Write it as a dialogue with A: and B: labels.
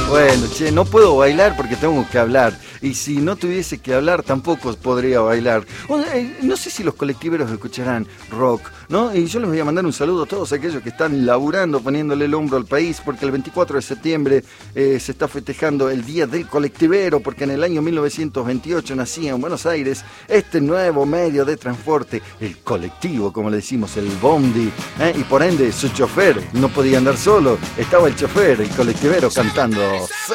A: Bueno, che, no puedo bailar porque tengo que hablar. Y si no tuviese que hablar, tampoco podría bailar. No sé si los colectiveros escucharán rock, ¿no? Y yo les voy a mandar un saludo a todos aquellos que están laburando, poniéndole el hombro al país, porque el 24 de septiembre se está festejando el Día del Colectivero, porque en el año 1928 nacía en Buenos Aires este nuevo medio de transporte, el colectivo, como le decimos, el bondi, y por ende su chofer no podía andar solo, estaba el chofer, el colectivero, cantando.